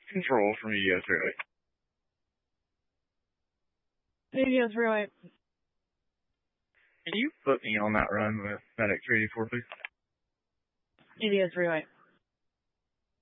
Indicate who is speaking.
Speaker 1: Control from EDS Relay.
Speaker 2: EDS Relay.
Speaker 1: Can you put me on that run with Medic 384, please?
Speaker 2: EDS Relay.